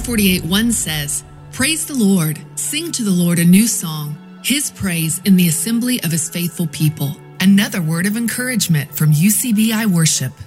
48:1 says, "Praise the Lord, sing to the Lord a new song, his praise in the assembly of his faithful people." Another word of encouragement from UCBI Worship.